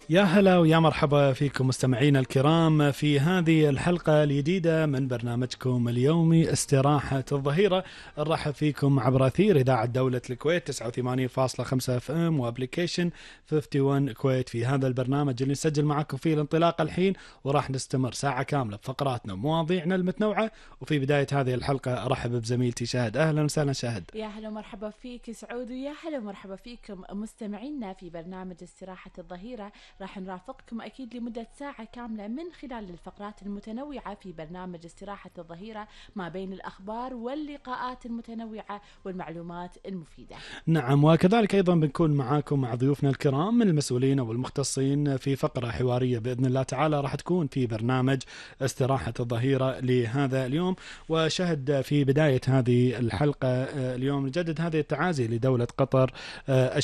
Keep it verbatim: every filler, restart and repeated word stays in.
يا هلا ويا مرحبا فيكم مستمعينا الكرام في هذه الحلقة الجديدة من برنامجكم اليومي استراحة الظهيرة. نرحب فيكم عبر أثير إذاعة دولة الكويت تسعة وثمانين فاصلة خمسة اف ام وابليكيشن واحد وخمسين كويت. في هذا البرنامج اللي نسجل معكم فيه الانطلاق الحين، وراح نستمر ساعة كاملة بفقراتنا ومواضيعنا المتنوعة. وفي بداية هذه الحلقة أرحب بزميلتي شاهد. أهلا وسهلا شاهد. يا هلا ومرحبا فيك سعود، ويا هلا ومرحبا فيكم مستمعينا في برنامج استراحة الظهيرة. راح نرافقكم أكيد لمدة ساعة كاملة من خلال الفقرات المتنوعة في برنامج استراحة الظهيرة، ما بين الأخبار واللقاءات المتنوعة والمعلومات المفيدة. نعم، وكذلك أيضا بنكون معاكم مع ضيوفنا الكرام من المسؤولين والمختصين في فقرة حوارية بإذن الله تعالى راح تكون في برنامج استراحة الظهيرة لهذا اليوم. وشهد في بداية هذه الحلقة اليوم نجدد هذه التعازي لدولة قطر